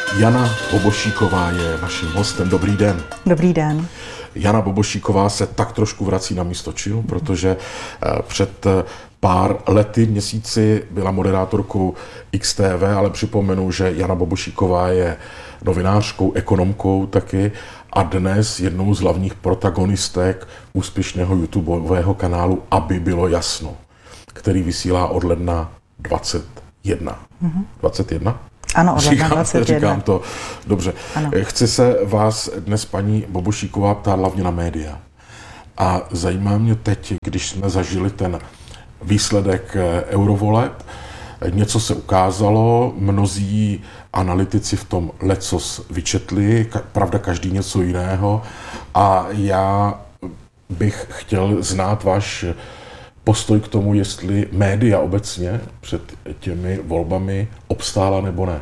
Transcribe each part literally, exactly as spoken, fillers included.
Jana Bobošíková je naším hostem. Dobrý den. Dobrý den. Jana Bobošíková se tak trošku vrací na místo činu, protože před pár lety, měsíci byla moderátorkou X T V, ale připomenu, že Jana Bobošíková je novinářkou, ekonomkou taky a dnes jednou z hlavních protagonistek úspěšného YouTubeového kanálu Aby bylo jasno, který vysílá od ledna dvacet jedna. Mm-hmm. dvacet jedna? Ano, od ledna dvacet jedna. Říkám to dobře. Ano. Chci se vás dnes, paní Bobošíková, ptát hlavně na média. A zajímá mě teď, když jsme zažili ten výsledek eurovoleb, něco se ukázalo, mnozí analytici v tom lecos vyčetli, pravda každý něco jiného, a já bych chtěl znát váš postoj k tomu, jestli média obecně před těmi volbami obstála nebo ne.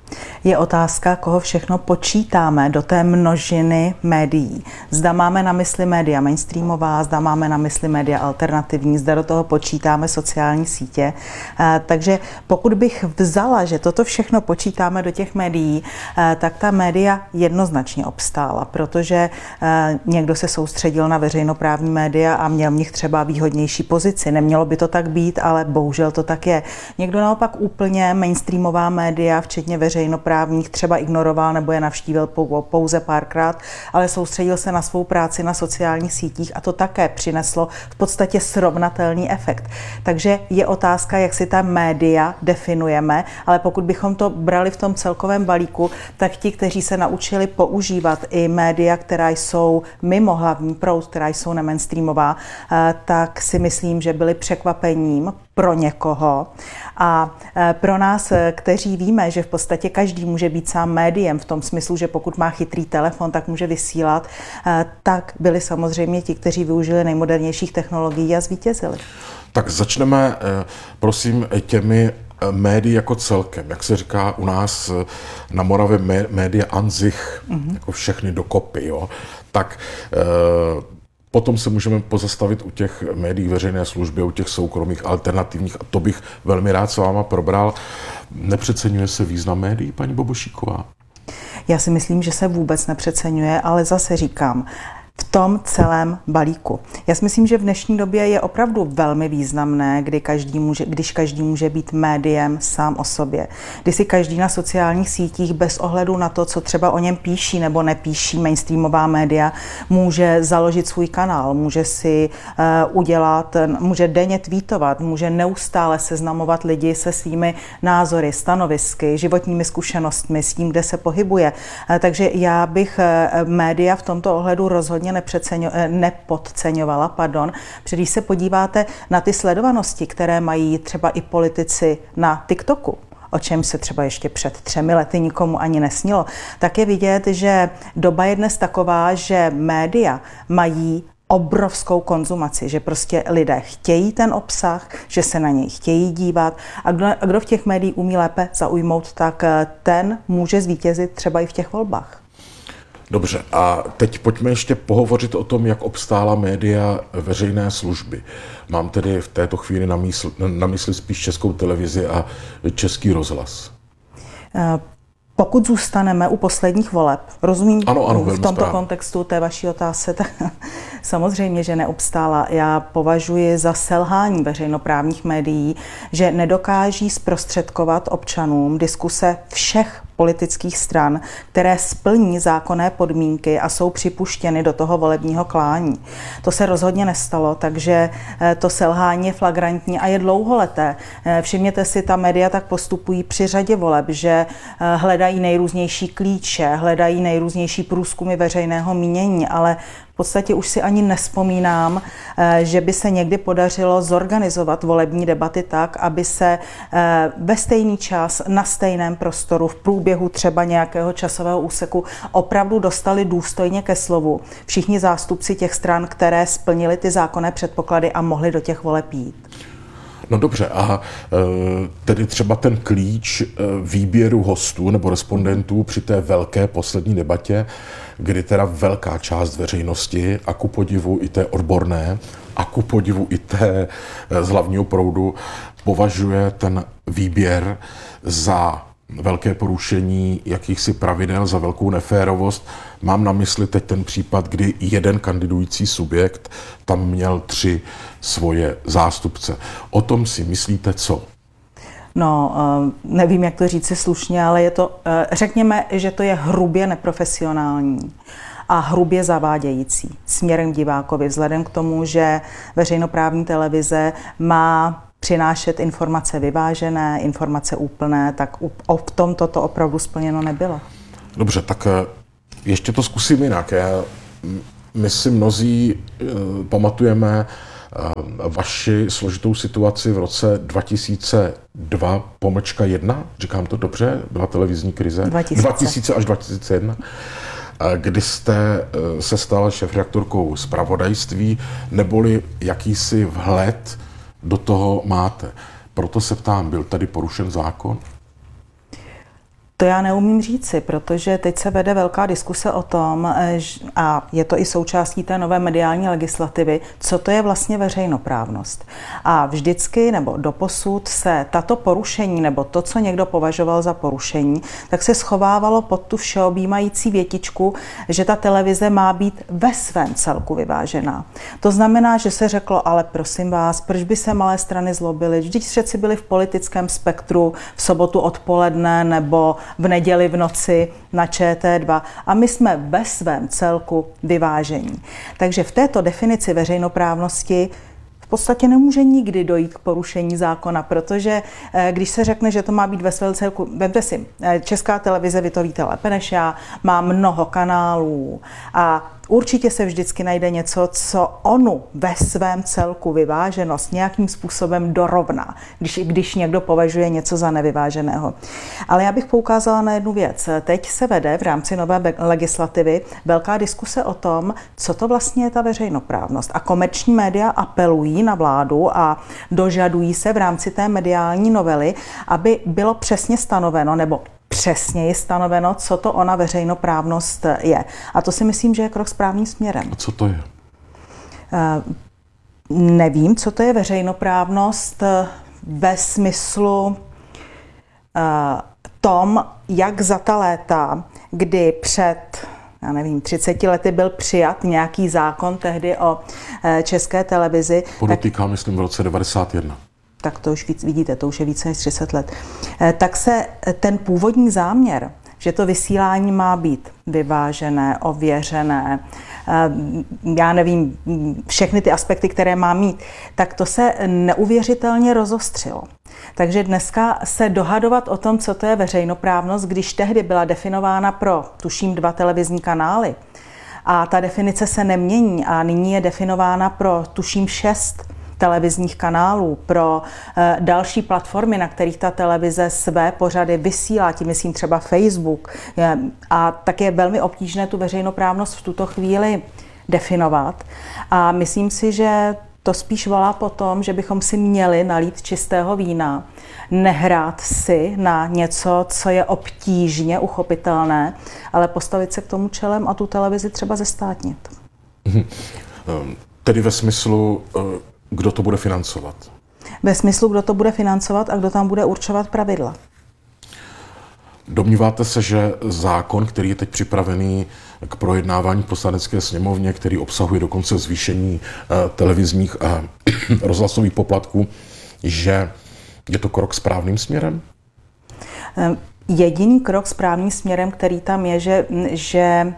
Je otázka, koho všechno počítáme do té množiny médií. Zda máme na mysli média mainstreamová, zda máme na mysli média alternativní, zda do toho počítáme sociální sítě. Takže pokud bych vzala, že toto všechno počítáme do těch médií, tak ta média jednoznačně obstála, protože někdo se soustředil na veřejnoprávní média a měl v nich třeba výhodnější pozici. Nemělo by to tak být, ale bohužel to tak je. Někdo naopak úplně mainstreamová média, včetně veřejnoprávních, třeba ignoroval nebo je navštívil pouze párkrát, ale soustředil se na svou práci na sociálních sítích a to také přineslo v podstatě srovnatelný efekt. Takže je otázka, jak si ta média definujeme, ale pokud bychom to brali v tom celkovém balíku, tak ti, kteří se naučili používat i média, která jsou mimo hlavní proud, která jsou nemainstreamová, tak si myslím, že byli překvapením pro někoho. A pro nás, kteří víme, že v podstatě každý může být sám médiem v tom smyslu, že pokud má chytrý telefon, tak může vysílat, tak byli samozřejmě ti, kteří využili nejmodernějších technologií a zvítězili. Tak začneme, prosím, těmi médii jako celkem. Jak se říká u nás na Moravě, média an sich, mm-hmm. jako všechny dokopy, jo. Tak potom se můžeme pozastavit u těch médií veřejné služby, u těch soukromých, alternativních, a to bych velmi rád s váma probral. Nepřeceňuje se význam médií, paní Bobošíková? Já si myslím, že se vůbec nepřeceňuje, ale zase říkám, v tom celém balíku. Já si myslím, že v dnešní době je opravdu velmi významné, kdy každý může, když každý může být médiem sám o sobě. Kdy si každý na sociálních sítích bez ohledu na to, co třeba o něm píší nebo nepíší mainstreamová média, může založit svůj kanál, může si uh, udělat, může denně tweetovat, může neustále seznamovat lidi se svými názory, stanovisky, životními zkušenostmi, s tím, kde se pohybuje. Uh, takže já bych uh, média v tomto ohledu rozhodně nepodceňovala, pardon. Když se podíváte na ty sledovanosti, které mají třeba i politici na TikToku, o čem se třeba ještě před třemi lety nikomu ani nesnilo, tak je vidět, že doba je dnes taková, že média mají obrovskou konzumaci, že prostě lidé chtějí ten obsah, že se na něj chtějí dívat a kdo, a kdo v těch médiích umí lépe zaujmout, tak ten může zvítězit třeba i v těch volbách. Dobře, a teď pojďme ještě pohovořit o tom, jak obstála média veřejné služby. Mám tedy v této chvíli na mysli, na mysli spíš Českou televizi a Český rozhlas. Uh. Pokud zůstaneme u posledních voleb, rozumím ano, ano, v tomto správně. Kontextu té vaší otázce, tak samozřejmě, že neobstála. Já považuji za selhání veřejnoprávních médií, že nedokáží zprostředkovat občanům diskuse všech politických stran, které splní zákonné podmínky a jsou připuštěny do toho volebního klání. To se rozhodně nestalo, takže to selhání je flagrantní a je dlouholeté. Všimněte si, ta média tak postupují při řadě voleb, že hledají nejrůznější klíče, hledají nejrůznější průzkumy veřejného mínění, ale v podstatě už si ani nevzpomínám, že by se někdy podařilo zorganizovat volební debaty tak, aby se ve stejný čas, na stejném prostoru, v průběhu třeba nějakého časového úseku opravdu dostali důstojně ke slovu všichni zástupci těch stran, které splnili ty zákonné předpoklady a mohli do těch voleb jít. No dobře, a tedy třeba ten klíč výběru hostů nebo respondentů při té velké poslední debatě, kdy teda velká část veřejnosti a ku podivu i té odborné a ku podivu i té z hlavního proudu považuje ten výběr za velké porušení jakýchsi pravidel, za velkou neférovost. Mám na mysli teď ten případ, kdy jeden kandidující subjekt tam měl tři svoje zástupce. O tom si myslíte co? No, nevím, jak to říci slušně, ale je to, řekněme, že to je hrubě neprofesionální a hrubě zavádějící směrem k divákovi, vzhledem k tomu, že veřejnoprávní televize má přinášet informace vyvážené, informace úplné, tak v tom toto opravdu splněno nebylo. Dobře, tak ještě to zkusím jinak. Já, my si mnozí pamatujeme vaši složitou situaci v roce dva tisíce dva pomlčka jedna, říkám to dobře, byla televizní krize, dva tisíce. dva tisíce až dva tisíce jedna, kdy jste se stala šéfredaktorkou zpravodajství, neboli jakýsi vhled do toho máte. Proto se ptám, byl tady porušen zákon? To já neumím říci, protože teď se vede velká diskuse o tom, a je to i součástí té nové mediální legislativy, co to je vlastně veřejnoprávnost. A vždycky nebo doposud se tato porušení nebo to, co někdo považoval za porušení, tak se schovávalo pod tu všeobjímající větičku, že ta televize má být ve svém celku vyvážená. To znamená, že se řeklo, ale prosím vás, proč by se malé strany zlobily? Vždyť všetci byli v politickém spektru v sobotu odpoledne nebo v neděli v noci na Č T dva a my jsme ve svém celku vyvážení. Takže v této definici veřejnoprávnosti v podstatě nemůže nikdy dojít k porušení zákona, protože když se řekne, že to má být ve svém celku, vemte si, Česká televize, vy to víte lépe než já, má mnoho kanálů a určitě se vždycky najde něco, co onu ve svém celku vyváženost nějakým způsobem dorovná, když, když někdo považuje něco za nevyváženého. Ale já bych poukázala na jednu věc. Teď se vede v rámci nové legislativy velká diskuse o tom, co to vlastně je ta veřejnoprávnost. A komerční média apelují na vládu a dožadují se v rámci té mediální novely, aby bylo přesně stanoveno, nebo přesně je stanoveno, co to ona veřejnoprávnost je. A to si myslím, že je krok správným směrem. A co to je? Uh, nevím, co to je veřejnoprávnost ve smyslu uh, tom, jak za ta léta, kdy před já nevím, třiceti lety byl přijat nějaký zákon tehdy o uh, České televizi. Podotýkám, myslím, v roce devadesát jedna. Tak to už víc, vidíte, to už je více než třicet let, tak se ten původní záměr, že to vysílání má být vyvážené, ověřené, já nevím, všechny ty aspekty, které má mít, tak to se neuvěřitelně rozostřilo. Takže dneska se dohadovat o tom, co to je veřejnoprávnost, když tehdy byla definována pro, tuším, dva televizní kanály a ta definice se nemění a nyní je definována pro, tuším, šest televizních kanálů, pro e, další platformy, na kterých ta televize své pořady vysílá, tím myslím třeba Facebook. Je, a tak je velmi obtížné tu veřejnoprávnost v tuto chvíli definovat. A myslím si, že to spíš volá po tom, že bychom si měli nalít čistého vína, nehrát si na něco, co je obtížně uchopitelné, ale postavit se k tomu čelem a tu televizi třeba zestátnit. Tedy ve smyslu, kdo to bude financovat? Ve smyslu, kdo to bude financovat a kdo tam bude určovat pravidla. Domníváte se, že zákon, který je teď připravený k projednávání v Poslanecké sněmovně, který obsahuje dokonce zvýšení televizních a rozhlasových poplatků, že je to krok správným směrem? Jediný krok správným směrem, který tam je, že, že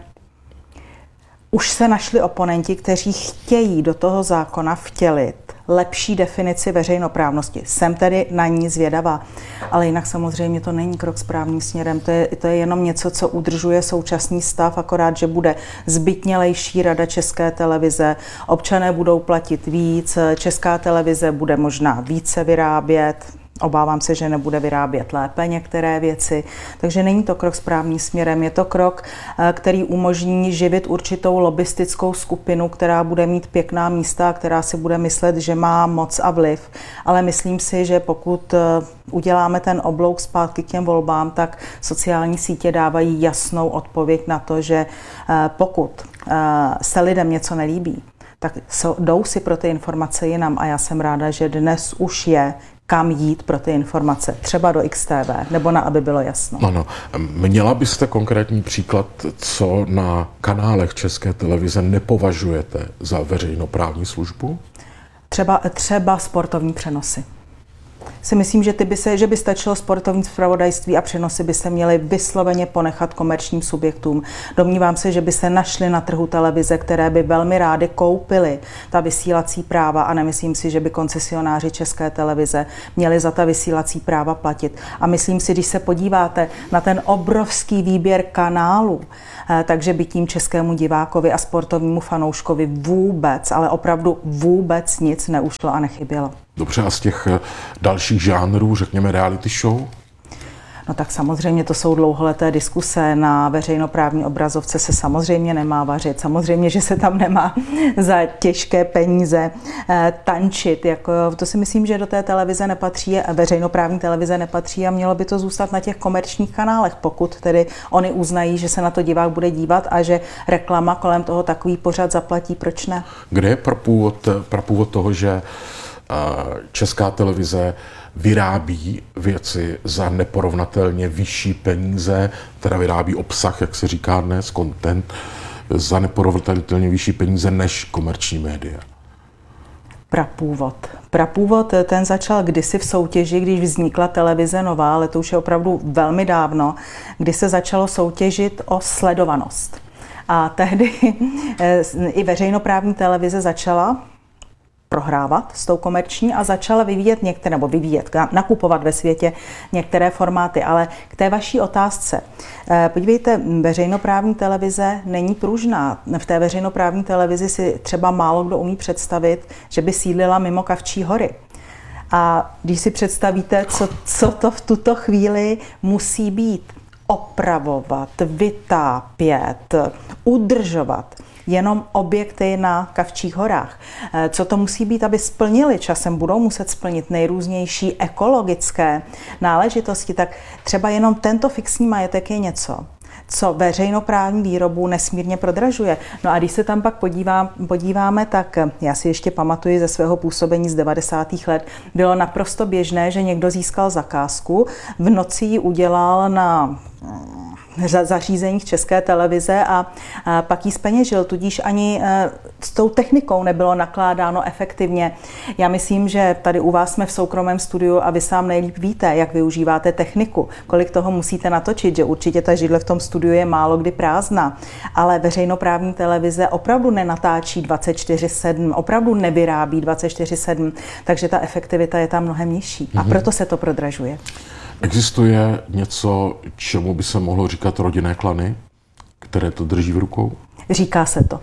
už se našli oponenti, kteří chtějí do toho zákona vtělit lepší definici veřejnoprávnosti. Jsem tedy na ní zvědavá, ale jinak samozřejmě to není krok správným směrem. To je, to je jenom něco, co udržuje současný stav, akorát, že bude zbytnělejší rada České televize, občané budou platit víc, Česká televize bude možná více vyrábět, obávám se, že nebude vyrábět lépe některé věci, takže není to krok správným směrem. Je to krok, který umožní živit určitou lobistickou skupinu, která bude mít pěkná místa, která si bude myslet, že má moc a vliv. Ale myslím si, že pokud uděláme ten oblouk zpátky k těm volbám, tak sociální sítě dávají jasnou odpověď na to, že pokud se lidem něco nelíbí, tak jdou si pro ty informace jinam a já jsem ráda, že dnes už je kam jít pro ty informace, třeba do X T V, nebo na Aby bylo jasno. Ano. Měla byste konkrétní příklad, co na kanálech České televize nepovažujete za veřejnoprávní službu? Třeba, třeba sportovní přenosy. Si myslím, že, ty by se, že by stačilo sportovní zpravodajství a přenosy by se měly vysloveně ponechat komerčním subjektům. Domnívám se, že by se našly na trhu televize, které by velmi rády koupily ta vysílací práva a nemyslím si, že by koncesionáři České televize měli za ta vysílací práva platit. A myslím si, když se podíváte na ten obrovský výběr kanálů, takže by tím českému divákovi a sportovnímu fanouškovi vůbec, ale opravdu vůbec nic neušlo a nechybělo. Dobře, a z těch dalších žánrů, řekněme reality show? No tak samozřejmě to jsou dlouholeté diskuse. Na veřejnoprávní obrazovce se samozřejmě nemá vařit. Samozřejmě, že se tam nemá za těžké peníze eh, tančit. Jako, to si myslím, že do té televize nepatří, veřejnoprávní televize nepatří a mělo by to zůstat na těch komerčních kanálech, pokud tedy oni uznají, že se na to divák bude dívat a že reklama kolem toho takový pořad zaplatí, proč ne? Kde je prapůvod, prapůvod toho, že Česká televize vyrábí věci za neporovnatelně vyšší peníze, teda vyrábí obsah, jak se říká dnes, content, za neporovnatelně vyšší peníze než komerční média? Prapůvod. Prapůvod ten začal kdysi v soutěži, když vznikla televize nová, ale to už je opravdu velmi dávno, kdy se začalo soutěžit o sledovanost. A tehdy i veřejnoprávní televize začala prohrávat s tou komerční a začala vyvíjet některé, nebo vyvíjet, nakupovat ve světě některé formáty. Ale k té vaší otázce. Podívejte, veřejnoprávní televize není pružná. V té veřejnoprávní televizi si třeba málo kdo umí představit, že by sídlila mimo Kavčí hory. A když si představíte, co, co to v tuto chvíli musí být, opravovat, vytápět, udržovat jenom objekty na Kavčích horách. Co to musí být, aby splnili, časem budou muset splnit nejrůznější ekologické náležitosti, tak třeba jenom tento fixní majetek je něco, co veřejnoprávní výrobu nesmírně prodražuje. No a když se tam pak podívá, podíváme, tak já si ještě pamatuji ze svého působení z devadesátých let, bylo naprosto běžné, že někdo získal zakázku, v noci ji udělal na zařízeních České televize a, a pak jí zpeněžil, tudíž ani e, s tou technikou nebylo nakládáno efektivně. Já myslím, že tady u vás jsme v soukromém studiu a vy sám nejlíp víte, jak využíváte techniku, kolik toho musíte natočit, že určitě ta židle v tom studiu je málo kdy prázdná, ale veřejnoprávní televize opravdu nenatáčí dvacet čtyři sedm, opravdu nevyrábí dvacet čtyři sedm, takže ta efektivita je tam mnohem nižší a proto se to prodražuje. Existuje něco, čemu by se mohlo říkat rodinné klany, které to drží v rukou? Říká se to.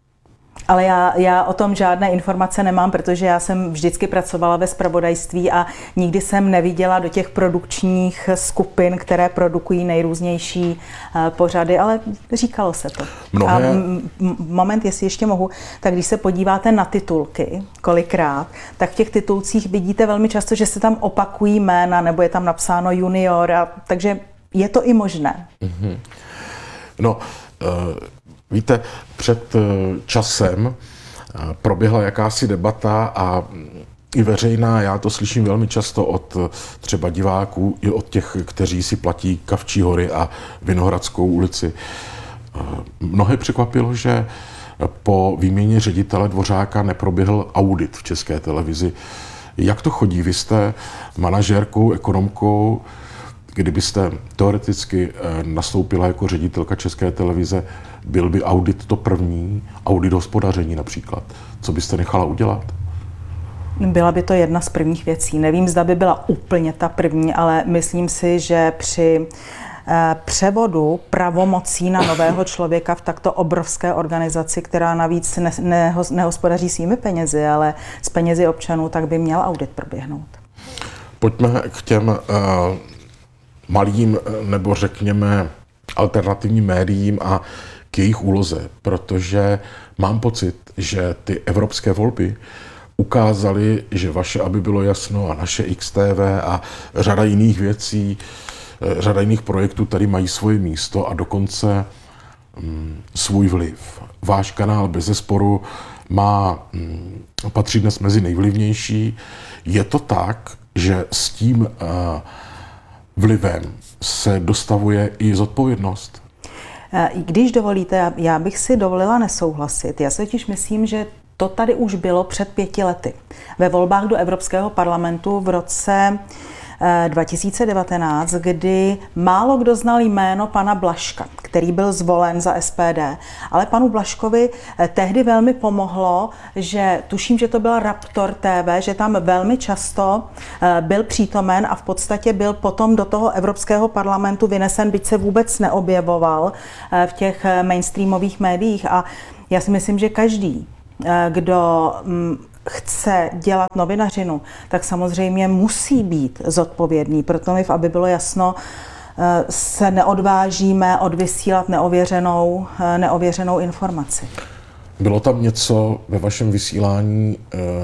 Ale já, já o tom žádné informace nemám, protože já jsem vždycky pracovala ve zpravodajství a nikdy jsem neviděla do těch produkčních skupin, které produkují nejrůznější pořady, ale říkalo se to. Mnohé... A m- moment, jestli ještě mohu, tak když se podíváte na titulky kolikrát, tak v těch titulcích vidíte velmi často, že se tam opakují jména, nebo je tam napsáno junior, a, takže je to i možné. Mm-hmm. No, uh... Víte, před časem proběhla jakási debata a i veřejná, já to slyším velmi často od třeba diváků, i od těch, kteří si platí Kavčí hory a Vinohradskou ulici. Mnohé překvapilo, že po výměně ředitele Dvořáka neproběhl audit v České televizi. Jak to chodí? Vy jste manažérkou, ekonomkou. Kdybyste teoreticky nastoupila jako ředitelka České televize, byl by audit to první, audit hospodaření například. Co byste nechala udělat? Byla by to jedna z prvních věcí. Nevím, zda by byla úplně ta první, ale myslím si, že při převodu pravomocí na nového člověka v takto obrovské organizaci, která navíc ne, ne, nehospodaří svými penězi, ale s penězi občanů, tak by měl audit proběhnout. Pojďme k těm uh, malým, nebo řekněme alternativním médiím a k jejich úloze, protože mám pocit, že ty evropské volby ukázaly, že vaše Aby bylo jasno a naše X T V a řada jiných věcí, řada jiných projektů tady mají svoje místo a dokonce mm, svůj vliv. Váš kanál bezesporu má, mm, patří dnes mezi nejvlivnější. Je to tak, že s tím uh, vlivem se dostavuje i zodpovědnost? Když dovolíte, já bych si dovolila nesouhlasit. Já si totiž myslím, že to tady už bylo před pěti lety. Ve volbách do Evropského parlamentu v roce dva tisíce devatenáct, kdy málo kdo znal jméno pana Blažka, který byl zvolen za S P D. Ale panu Blažkovi tehdy velmi pomohlo, že tuším, že to byl Raptor T V, že tam velmi často byl přítomen a v podstatě byl potom do toho Evropského parlamentu vynesen, byť se vůbec neobjevoval v těch mainstreamových médiích. A já si myslím, že každý, kdo chce dělat novinařinu, tak samozřejmě musí být zodpovědný. Proto mi, aby bylo jasno, se neodvážíme odvysílat neověřenou, neověřenou informaci. Bylo tam něco ve vašem vysílání,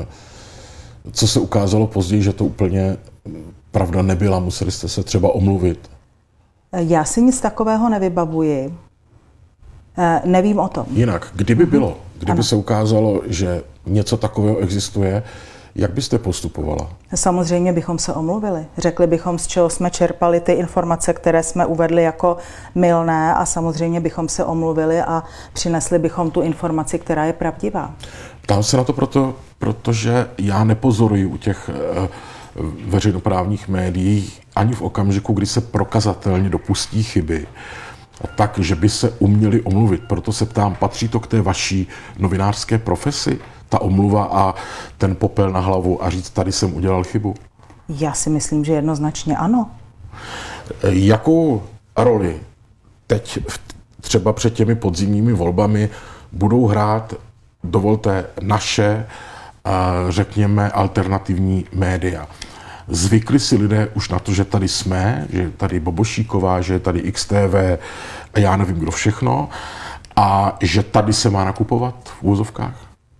co se ukázalo později, že to úplně pravda nebyla? Museli jste se třeba omluvit? Já si nic takového nevybavuji. Nevím o tom. Jinak, kdyby bylo, kdyby ano. se ukázalo, že něco takového existuje, jak byste postupovala? Samozřejmě bychom se omluvili. Řekli bychom, z čeho jsme čerpali ty informace, které jsme uvedli jako mylné, a samozřejmě bychom se omluvili a přinesli bychom tu informaci, která je pravdivá. Ptám se na to proto, protože já nepozoruji u těch e, veřejnoprávních médií ani v okamžiku, kdy se prokazatelně dopustí chyby, tak, že by se uměli omluvit. Proto se ptám, patří to k té vaší novinářské profesi? Ta omluva a ten popel na hlavu a říct, tady jsem udělal chybu? Já si myslím, že jednoznačně ano. Jakou roli teď třeba před těmi podzimními volbami budou hrát, dovolte, naše, řekněme, alternativní média? Zvykli si lidé už na to, že tady jsme, že je tady Bobošíková, že je tady X T V a já nevím, kdo všechno, a že tady se má nakupovat v úvozovkách?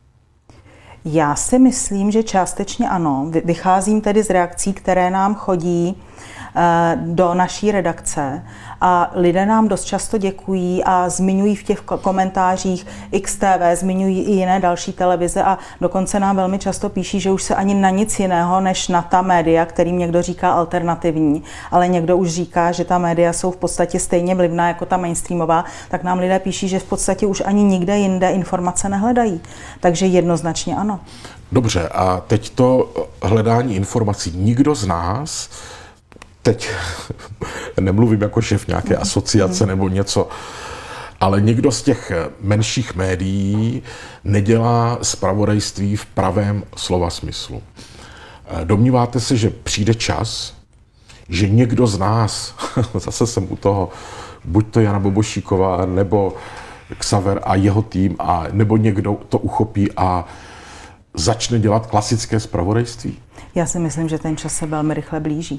Já si myslím, že částečně ano. Vycházím tedy z reakcí, které nám chodí do naší redakce a lidé nám dost často děkují a zmiňují v těch komentářích X T V, zmiňují i jiné další televize a dokonce nám velmi často píší, že už se ani na nic jiného než na ta média, kterým někdo říká alternativní, ale někdo už říká, že ta média jsou v podstatě stejně vlivná jako ta mainstreamová, tak nám lidé píší, že v podstatě už ani nikde jinde informace nehledají. Takže jednoznačně ano. Dobře, a teď to hledání informací. Nikdo z nás, teď nemluvím jako šéf nějaké asociace nebo něco, ale někdo z těch menších médií nedělá zpravodajství v pravém slova smyslu. Domníváte se, že přijde čas, že někdo z nás, zase jsem u toho, buď to Jana Bobošíková, nebo Xaver a jeho tým, a nebo někdo to uchopí a začne dělat klasické zpravodajství? Já si myslím, že ten čas se velmi rychle blíží.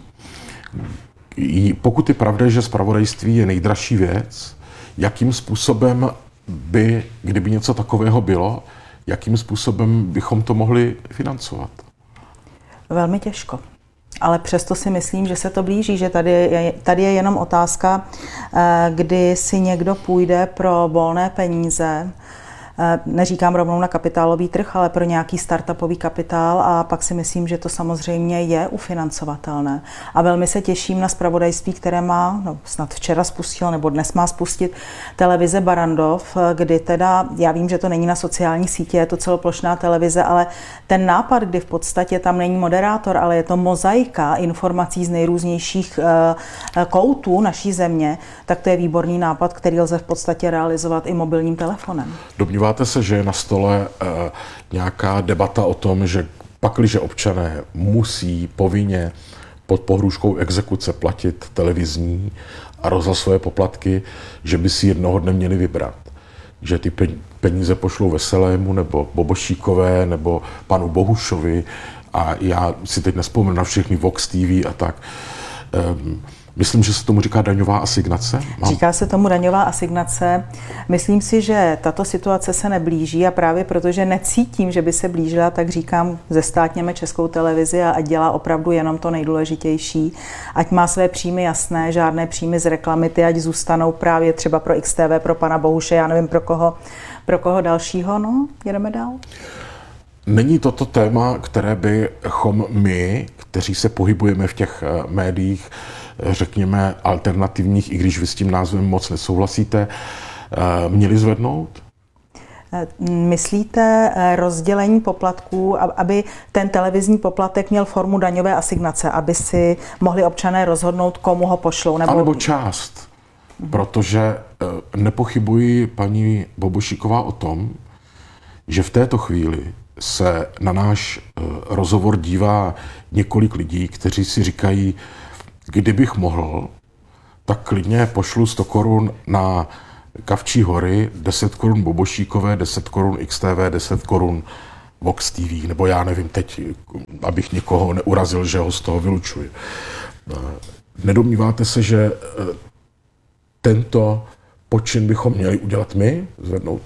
Pokud je pravda, že zpravodajství je nejdražší věc, jakým způsobem by, kdyby něco takového bylo, jakým způsobem bychom to mohli financovat? Velmi těžko. Ale přesto si myslím, že se to blíží, že tady je, tady je jenom otázka, kdy si někdo půjde pro volné peníze, neříkám rovnou na kapitálový trh, ale pro nějaký startupový kapitál, a pak si myslím, že to samozřejmě je ufinancovatelné. A velmi se těším na zpravodajství, které má, no, snad včera spustil, nebo dnes má spustit televize Barrandov, kdy teda, já vím, že to není na sociální sítě, je to celoplošná televize, ale ten nápad, kdy v podstatě tam není moderátor, ale je to mozaika informací z nejrůznějších uh, koutů naší země, tak to je výborný nápad, který lze v podstatě realizovat i mobilním telefonem. Domníváte se, že je na stole e, nějaká debata o tom, že pakliže občané musí povinně pod pohrůžkou exekuce platit televizní a rozhlasové poplatky, že by si jednoho dne měli vybrat? Že ty peníze pošlou Veselému nebo Bobošíkové nebo panu Bohušovi, a já si teď nevzpomenu na všechny Vox T V a tak. E, Myslím, že se tomu říká daňová asignace? Mám... Říká se tomu daňová asignace. Myslím si, že tato situace se neblíží, a právě protože necítím, že by se blížila, tak říkám, zestátněme Českou televizi a ať dělá opravdu jenom to nejdůležitější. Ať má své příjmy jasné, žádné příjmy z reklamy, ty ať zůstanou právě třeba pro X T V, pro pana Bohuše, já nevím pro koho, pro koho dalšího. No, jedeme dál. Není toto téma, které bychom my, kteří se pohybujeme v těch médiích, řekněme alternativních, i když vy s tím názvem moc nesouhlasíte, měli zvednout? Myslíte rozdělení poplatků, aby ten televizní poplatek měl formu daňové asignace, aby si mohli občané rozhodnout, komu ho pošlou? Nebo, nebo část. Mhm. Protože nepochybuji, paní Bobošíková, o tom, že v této chvíli se na náš rozhovor dívá několik lidí, kteří si říkají, kdybych mohl, tak klidně pošlu sto korun na Kavčí hory, deset korun Bobošíkové, deset korun X T V, deset korun Vox T V, nebo já nevím teď, abych někoho neurazil, že ho z toho vylučuji. Nedomníváte se, že tento počin bychom měli udělat my, zvednout?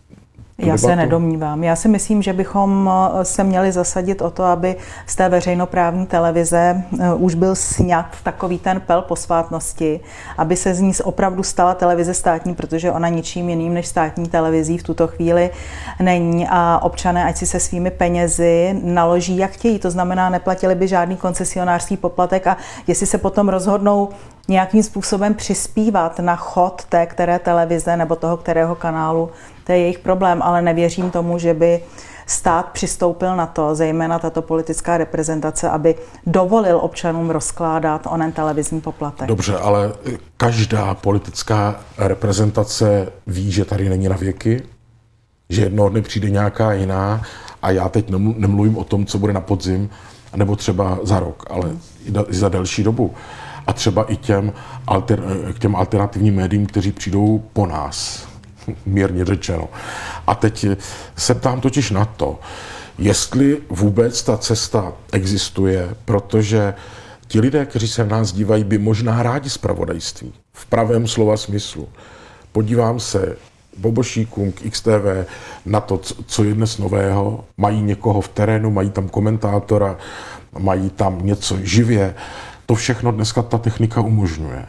Já se nedomnívám. Já si myslím, že bychom se měli zasadit o to, aby z té veřejnoprávní televize už byl sňat takový ten pel posvátnosti, aby se z ní opravdu stala televize státní, protože ona ničím jiným než státní televizí v tuto chvíli není a občané, ať si se svými penězi naloží, jak chtějí. To znamená, neplatili by žádný koncesionářský poplatek a jestli se potom rozhodnou nějakým způsobem přispívat na chod té které televize nebo toho kterého kanálu, to je jejich problém, ale nevěřím tomu, že by stát přistoupil na to, zejména tato politická reprezentace, aby dovolil občanům rozkládat onen televizní poplatek. Dobře, ale každá politická reprezentace ví, že tady není na věky, že jednoho dne přijde nějaká jiná a já teď nemluvím o tom, co bude na podzim, nebo třeba za rok, ale i za delší dobu. A třeba i těm, alter, k těm alternativním médiím, kteří přijdou po nás, mírně řečeno. A teď se ptám totiž na to, jestli vůbec ta cesta existuje, protože ti lidé, kteří se na nás dívají, by možná rádi zpravodajství, v pravém slova smyslu. Podívám se Bobošíkům k X T V na to, co je dnes nového, mají někoho v terénu, mají tam komentátora, mají tam něco živě. To všechno dneska ta technika umožňuje.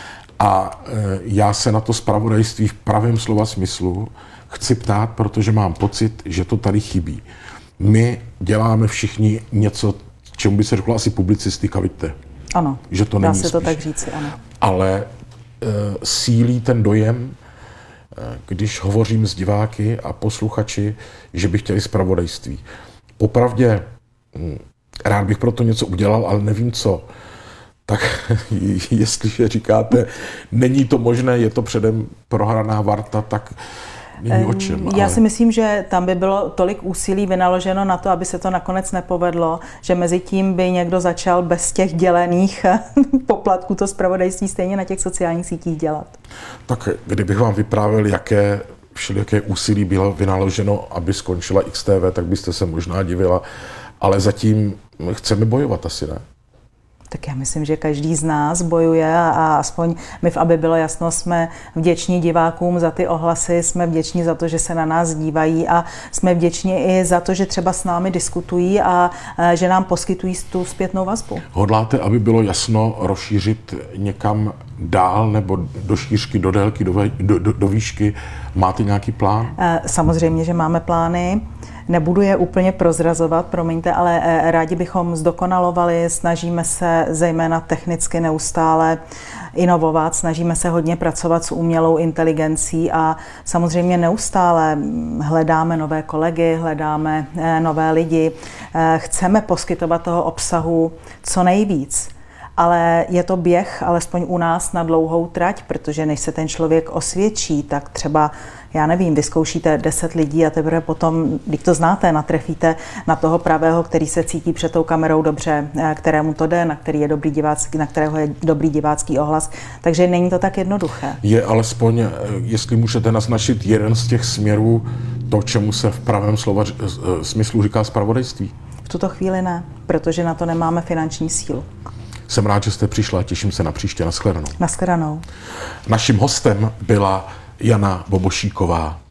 A já se na to zpravodajství v pravém slova smyslu chci ptát, protože mám pocit, že to tady chybí. My děláme všichni něco, čemu by se řeklo asi publicistika, vidíte? Ano, že to dá není se to spíš. tak říci, ano. Ale e, sílí ten dojem, e, když hovořím s diváky a posluchači, že by chtěli zpravodajství. Popravdě, m, rád bych pro to něco udělal, ale nevím co. Tak jestliže říkáte, není to možné, je to předem prohraná varta, tak není o čem. Já ale... si myslím, že tam by bylo tolik úsilí vynaloženo na to, aby se to nakonec nepovedlo, že mezi tím by někdo začal bez těch dělených poplatků to zpravodajství stejně na těch sociálních sítích dělat. Tak kdybych vám vyprávěl, jaké všelijaké úsilí bylo vynaloženo, aby skončila X T V, tak byste se možná divila, ale zatím chceme bojovat asi, ne? Tak já myslím, že každý z nás bojuje a aspoň my, aby bylo jasno, jsme vděční divákům za ty ohlasy, jsme vděční za to, že se na nás dívají a jsme vděční i za to, že třeba s námi diskutují a že nám poskytují tu zpětnou vazbu. Hodláte, aby bylo jasno, rozšířit někam dál nebo do šířky, do délky, do, do, do, do výšky? Máte nějaký plán? Samozřejmě, že máme plány. Nebudu je úplně prozrazovat, promiňte, ale rádi bychom zdokonalovali, snažíme se zejména technicky neustále inovovat, snažíme se hodně pracovat s umělou inteligencí a samozřejmě neustále hledáme nové kolegy, hledáme nové lidi, chceme poskytovat toho obsahu co nejvíc. Ale je to běh, alespoň u nás, na dlouhou trať, protože než se ten člověk osvědčí, tak třeba, já nevím, vyzkoušíte deset lidí a teprve potom, když to znáte, natrefíte na toho pravého, který se cítí před tou kamerou dobře, kterému to jde, na, který je dobrý divácký, na kterého je dobrý divácký ohlas. Takže není to tak jednoduché. Je alespoň, jestli můžete naznačit jeden z těch směrů, to, čemu se v pravém slova smyslu říká zpravodajství? V tuto chvíli ne, protože na to nemáme finanční sílu. Jsem rád, že jste přišla a těším se na příště. Nashledanou. Nashledanou. Naším hostem byla Jana Bobošíková.